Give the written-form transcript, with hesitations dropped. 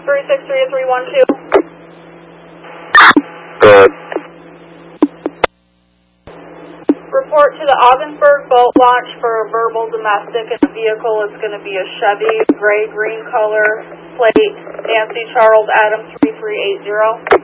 363-312. Good. Report to the Ogdensburg boat launch for a verbal domestic in a vehicle. It's going to be a Chevy, gray-green color, plate, Nancy Charles Adams 3380.